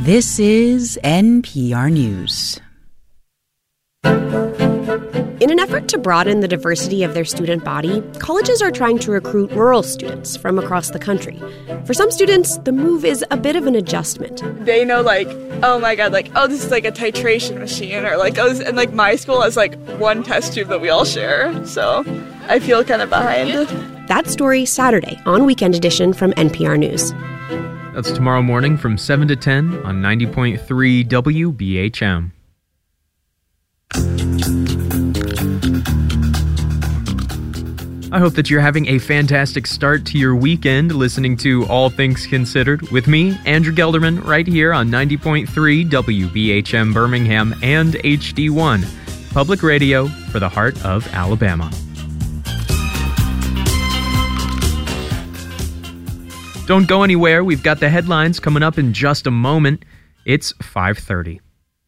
This is NPR News. In an effort to broaden the diversity of their student body, colleges are trying to recruit rural students from across the country. For some students, the move is a bit of an adjustment. They know, oh my God, this is like a titration machine, or and my school has one test tube that we all share. So I feel kind of behind. That story Saturday on Weekend Edition from NPR News. That's tomorrow morning from 7 to 10 on 90.3 WBHM. I hope that you're having a fantastic start to your weekend listening to All Things Considered with me, Andrew Gelderman, right here on 90.3 WBHM Birmingham and HD1, public radio for the heart of Alabama. Don't go anywhere. We've got the headlines coming up in just a moment. It's 5:30.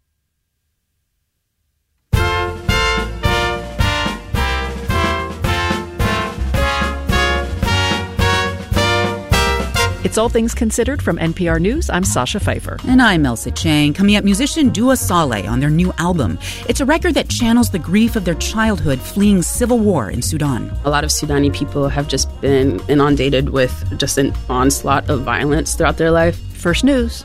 It's All Things Considered from NPR News. I'm Sasha Pfeiffer. And I'm Elsa Chang. Coming up, musician Dua Saleh on their new album. It's a record that channels the grief of their childhood fleeing civil war in Sudan. A lot of Sudani people have just been inundated with just an onslaught of violence throughout their life. First News.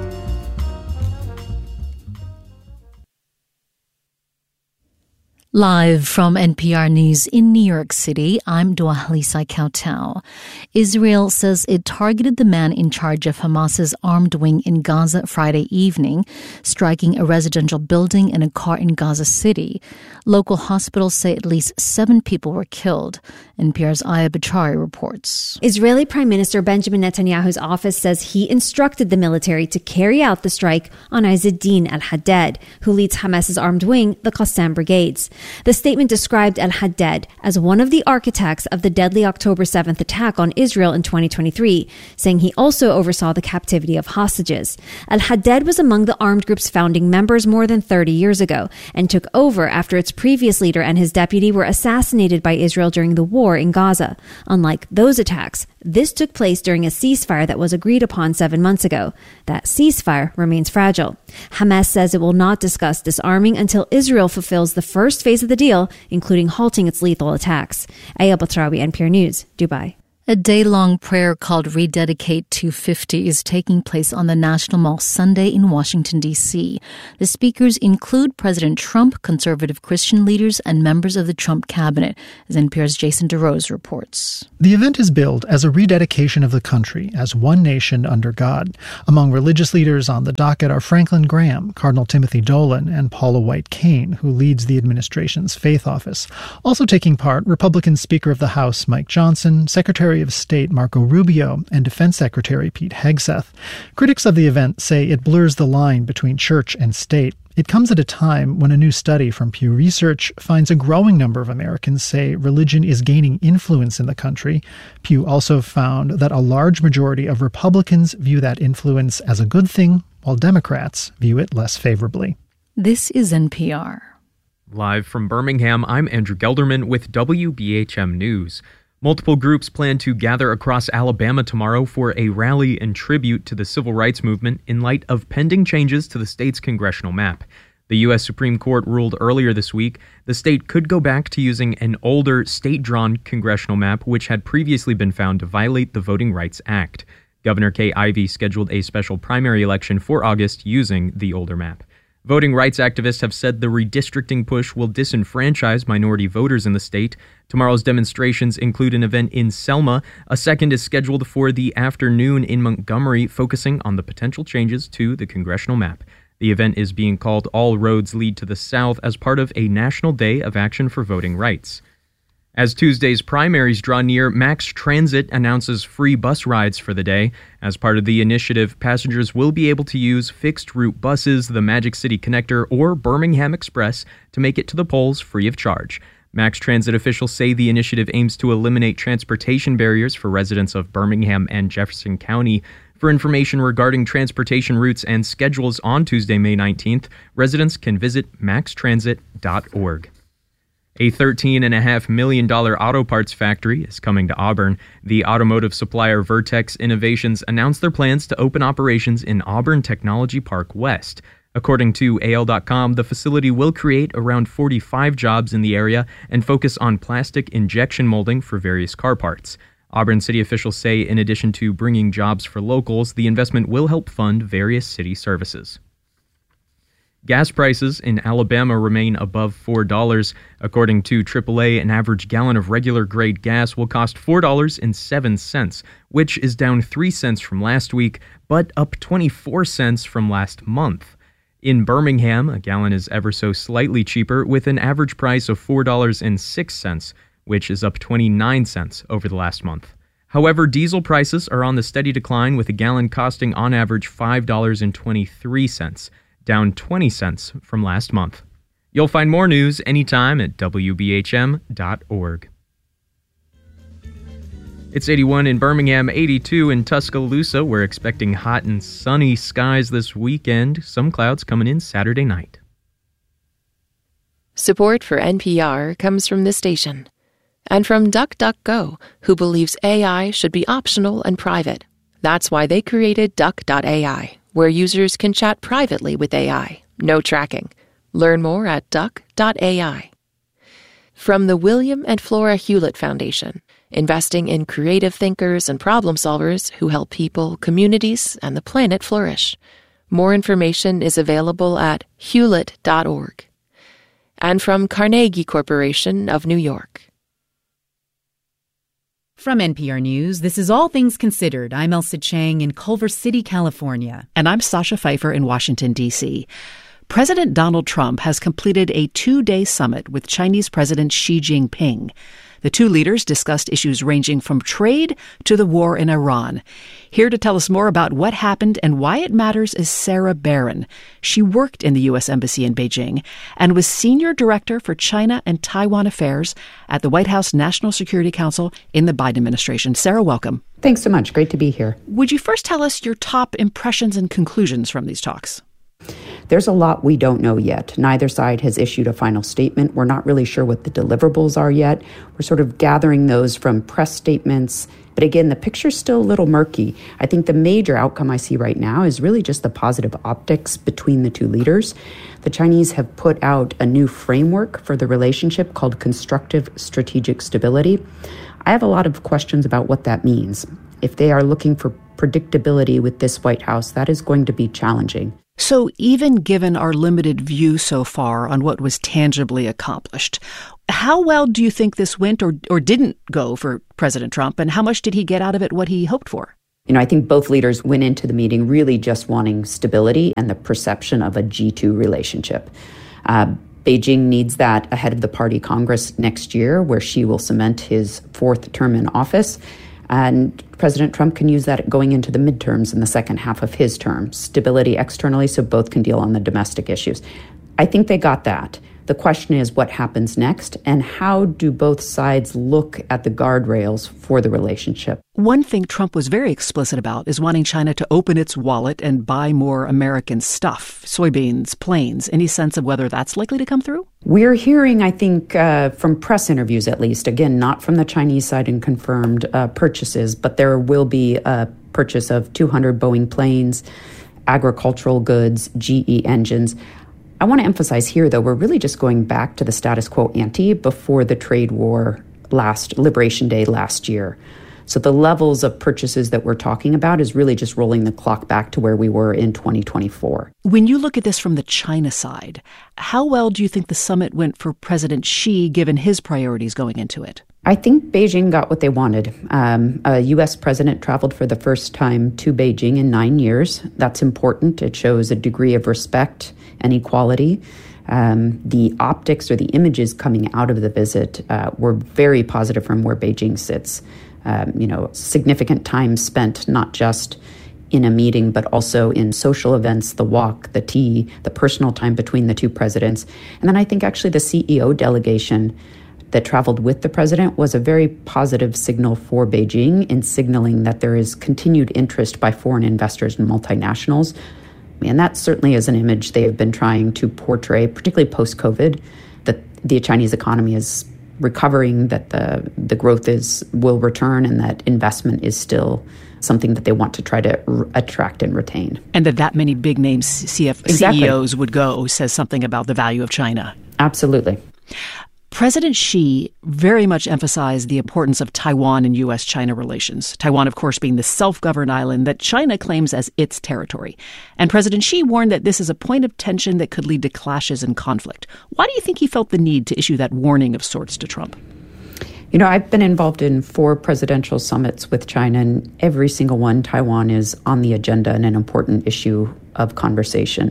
Live from NPR News in New York City, I'm Dwalisa Kautal. Israel says it targeted the man in charge of Hamas's armed wing in Gaza Friday evening, striking a residential building and a car in Gaza City. Local hospitals say at least 7 people were killed. NPR's Aya Bachari reports. Israeli Prime Minister Benjamin Netanyahu's office says he instructed the military to carry out the strike on Izzeddin al-Haddad, who leads Hamas's armed wing, the Qassam Brigades. The statement described al-Haddad as one of the architects of the deadly October 7th attack on Israel in 2023, saying he also oversaw the captivity of hostages. Al-Haddad was among the armed group's founding members more than 30 years ago and took over after its previous leader and his deputy were assassinated by Israel during the war in Gaza. Unlike those attacks, this took place during a ceasefire that was agreed upon 7 months ago. That ceasefire remains fragile. Hamas says it will not discuss disarming until Israel fulfills the first phase of the deal, including halting its lethal attacks. Aya Batrawi, NPR News, Dubai. A day-long prayer called Rededicate 250 is taking place on the National Mall Sunday in Washington, D.C. The speakers include President Trump, conservative Christian leaders, and members of the Trump cabinet, as NPR's Jason DeRose reports. The event is billed as a rededication of the country as one nation under God. Among religious leaders on the docket are Franklin Graham, Cardinal Timothy Dolan, and Paula White Cain, who leads the administration's faith office. Also taking part, Republican Speaker of the House Mike Johnson, Secretary of State Marco Rubio, and Defense Secretary Pete Hegseth. Critics of the event say it blurs the line between church and state. It comes at a time when a new study from Pew Research finds a growing number of Americans say religion is gaining influence in the country. Pew also found that a large majority of Republicans view that influence as a good thing, while Democrats view it less favorably. This is NPR. Live from Birmingham, I'm Andrew Gelderman with WBHM News. Multiple groups plan to gather across Alabama tomorrow for a rally and tribute to the civil rights movement in light of pending changes to the state's congressional map. The U.S. Supreme Court ruled earlier this week the state could go back to using an older state-drawn congressional map which had previously been found to violate the Voting Rights Act. Governor Kay Ivey scheduled a special primary election for August using the older map. Voting rights activists have said the redistricting push will disenfranchise minority voters in the state. Tomorrow's demonstrations include an event in Selma. A second is scheduled for the afternoon in Montgomery, focusing on the potential changes to the congressional map. The event is being called All Roads Lead to the South as part of a National Day of Action for Voting Rights. As Tuesday's primaries draw near, Max Transit announces free bus rides for the day. As part of the initiative, passengers will be able to use fixed-route buses, the Magic City Connector, or Birmingham Express to make it to the polls free of charge. Max Transit officials say the initiative aims to eliminate transportation barriers for residents of Birmingham and Jefferson County. For information regarding transportation routes and schedules on Tuesday, May 19th, residents can visit maxtransit.org. A $13.5 million auto parts factory is coming to Auburn. The automotive supplier Vertex Innovations announced their plans to open operations in Auburn Technology Park West. According to AL.com, the facility will create around 45 jobs in the area and focus on plastic injection molding for various car parts. Auburn city officials say in addition to bringing jobs for locals, the investment will help fund various city services. Gas prices in Alabama remain above $4. According to AAA, an average gallon of regular grade gas will cost $4.07, which is down 3 cents from last week, but up 24 cents from last month. In Birmingham, a gallon is ever so slightly cheaper with an average price of $4.06, which is up 29 cents over the last month. However, diesel prices are on the steady decline with a gallon costing on average $5.23. down 20 cents from last month. You'll find more news anytime at WBHM.org. It's 81 in Birmingham, 82 in Tuscaloosa. We're expecting hot and sunny skies this weekend. Some clouds coming in Saturday night. Support for NPR comes from this station and from DuckDuckGo, who believes AI should be optional and private. That's why they created Duck.ai, where users can chat privately with AI. No tracking. Learn more at duck.ai. From the William and Flora Hewlett Foundation, investing in creative thinkers and problem solvers who help people, communities, and the planet flourish. More information is available at hewlett.org. And from Carnegie Corporation of New York. From NPR News, this is All Things Considered. I'm Elsa Chang in Culver City, California. And I'm Sasha Pfeiffer in Washington, D.C. President Donald Trump has completed a 2-day summit with Chinese President Xi Jinping. The two leaders discussed issues ranging from trade to the war in Iran. Here to tell us more about what happened and why it matters is Sarah Barron. She worked in the U.S. Embassy in Beijing and was Senior Director for China and Taiwan Affairs at the White House National Security Council in the Biden administration. Sarah, welcome. Thanks so much. Great to be here. Would you first tell us your top impressions and conclusions from these talks? There's a lot we don't know yet. Neither side has issued a final statement. We're not really sure what the deliverables are yet. We're sort of gathering those from press statements. But again, the picture's still a little murky. I think the major outcome I see right now is really just the positive optics between the two leaders. The Chinese have put out a new framework for the relationship called Constructive Strategic Stability. I have a lot of questions about what that means. If they are looking for predictability with this White House, that is going to be challenging. So even given our limited view so far on what was tangibly accomplished, how well do you think this went or didn't go for President Trump, and how much did he get out of it what he hoped for? I think both leaders went into the meeting really just wanting stability and the perception of a G2 relationship. Beijing needs that ahead of the Party Congress next year, where Xi will cement his 4th term in office. And President Trump can use that going into the midterms in the second half of his term. Stability externally so both can deal on the domestic issues. I think they got that. The question is what happens next and how do both sides look at the guardrails for the relationship? One thing Trump was very explicit about is wanting China to open its wallet and buy more American stuff, soybeans, planes. Any sense of whether that's likely to come through? We're hearing, I think, from press interviews at least, again, not from the Chinese side in confirmed purchases, but there will be a purchase of 200 Boeing planes, agricultural goods, GE engines. I want to emphasize here, though, we're really just going back to the status quo ante before the trade war Liberation Day last year. So the levels of purchases that we're talking about is really just rolling the clock back to where we were in 2024. When you look at this from the China side, how well do you think the summit went for President Xi, given his priorities going into it? I think Beijing got what they wanted. A U.S. president traveled for the first time to Beijing in 9 years. That's important. It shows a degree of respect and equality. The optics or the images coming out of the visit were very positive from where Beijing sits. Significant time spent not just in a meeting, but also in social events, the walk, the tea, the personal time between the two presidents. And then I think actually the CEO delegation that traveled with the president was a very positive signal for Beijing in signaling that there is continued interest by foreign investors and multinationals. And that certainly is an image they have been trying to portray, particularly post-COVID, that the Chinese economy is recovering, that the growth will return, and that investment is still something that they want to try to attract and retain. And that many big name CEOs would go says something about the value of China. Absolutely. President Xi very much emphasized the importance of Taiwan in U.S.-China relations. Taiwan, of course, being the self-governed island that China claims as its territory. And President Xi warned that this is a point of tension that could lead to clashes and conflict. Why do you think he felt the need to issue that warning of sorts to Trump? You know, I've been involved in 4 presidential summits with China, and every single one, Taiwan is on the agenda and an important issue of conversation.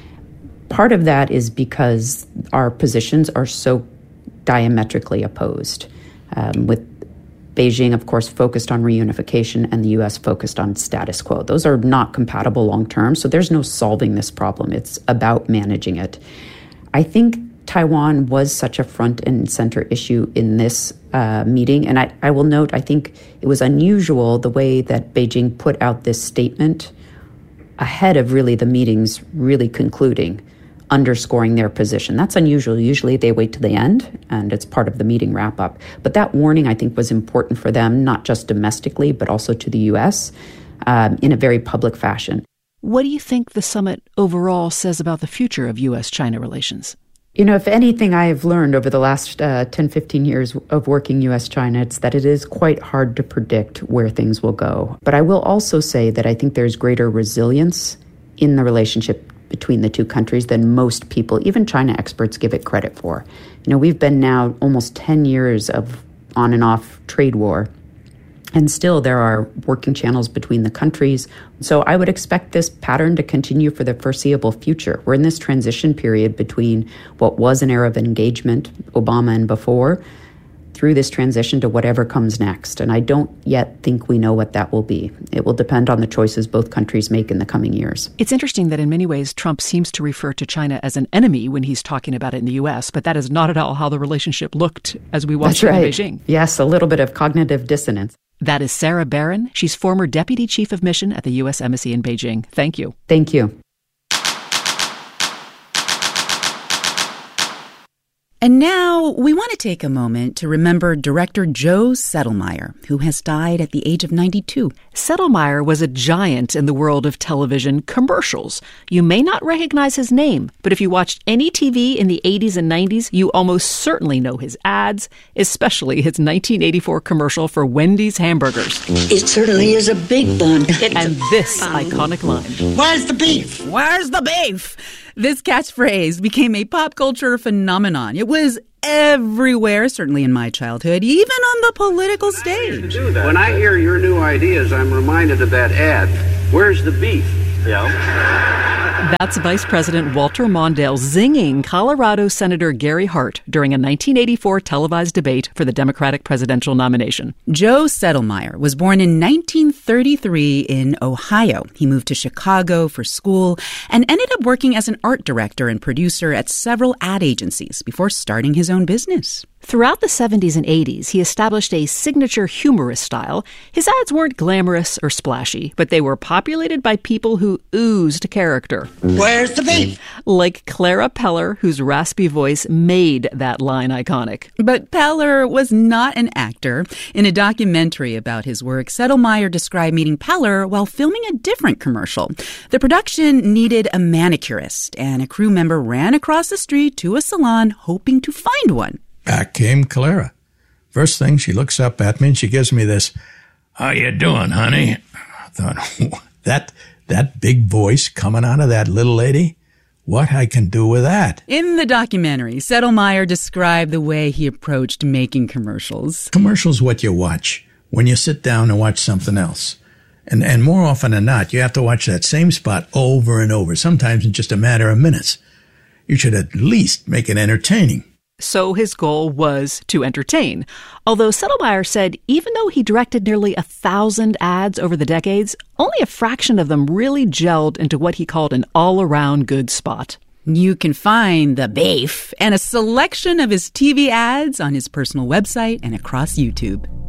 Part of that is because our positions are so diametrically opposed, with Beijing, of course, focused on reunification and the U.S. focused on status quo. Those are not compatible long term, so there's no solving this problem. It's about managing it. I think Taiwan was such a front and center issue in this meeting, and I will note, I think it was unusual the way that Beijing put out this statement ahead of really the meetings really concluding, underscoring their position. That's unusual. Usually they wait to the end, and it's part of the meeting wrap-up. But that warning, I think, was important for them, not just domestically, but also to the U.S. In a very public fashion. What do you think the summit overall says about the future of U.S.-China relations? You know, if anything I have learned over the last 10, 15 years of working U.S.-China, it's that it is quite hard to predict where things will go. But I will also say that I think there's greater resilience in the relationship between the two countries than most people, even China experts, give it credit for. You know, we've been now almost 10 years of on and off trade war, and still there are working channels between the countries. So I would expect this pattern to continue for the foreseeable future. We're in this transition period between what was an era of engagement, Obama and before, through this transition to whatever comes next. And I don't yet think we know what that will be. It will depend on the choices both countries make in the coming years. It's interesting that in many ways Trump seems to refer to China as an enemy when he's talking about it in the U.S., but that is not at all how the relationship looked as we watched it in Beijing. Yes, a little bit of cognitive dissonance. That is Sarah Barron. She's former Deputy Chief of Mission at the U.S. Embassy in Beijing. Thank you. Thank you. And now we want to take a moment to remember director Joe Settlemyer, who has died at the age of 92. Settlemyer was a giant in the world of television commercials. You may not recognize his name, but if you watched any TV in the 80s and 90s, you almost certainly know his ads, especially his 1984 commercial for Wendy's hamburgers. It certainly is a big bun. And this iconic line. Where's the beef? Where's the beef? This catchphrase became a pop culture phenomenon. It was everywhere, certainly in my childhood, even on the political stage. When I hear your new ideas, I'm reminded of that ad. Where's the beef? Yeah. That's Vice President Walter Mondale zinging Colorado Senator Gary Hart during a 1984 televised debate for the Democratic presidential nomination. Joe Settlemyer was born in 1933 in Ohio. He moved to Chicago for school and ended up working as an art director and producer at several ad agencies before starting his own business. Throughout the 70s and 80s, he established a signature humorous style. His ads weren't glamorous or splashy, but they were populated by people who oozed character. Where's the beef? Like Clara Peller, whose raspy voice made that line iconic. But Peller was not an actor. In a documentary about his work, Settlemyer described meeting Peller while filming a different commercial. The production needed a manicurist, and a crew member ran across the street to a salon hoping to find one. Back came Clara. First thing, she looks up at me and she gives me this, "How you doing, honey?" I thought, that big voice coming out of that little lady? What I can do with that? In the documentary, Settlemyer described the way he approached making commercials. Commercials what you watch when you sit down and watch something else. And more often than not, you have to watch that same spot over and over, sometimes in just a matter of minutes. You should at least make it entertaining. So his goal was to entertain. Although Settlemyer said even though he directed nearly 1,000 ads over the decades, only a fraction of them really gelled into what he called an all-around good spot. You can find the beef and a selection of his TV ads on his personal website and across YouTube.